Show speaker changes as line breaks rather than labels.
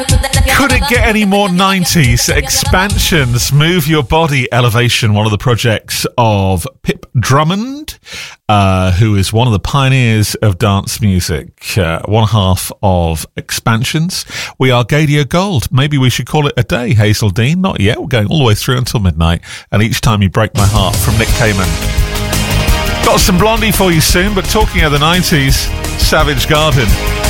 Could it get any more 90s? Expansions, Move Your Body, Elevation, one of the projects of Pip Drummond, who is one of the pioneers of dance music, one half of Expansions. We are Gadio Gold. Maybe we should call it a day, Hazel Dean. Not yet. We're going all the way through until midnight. And Each Time You Break My Heart from Nick Kamen. Got some Blondie for you soon, but talking of the 90s, Savage Garden.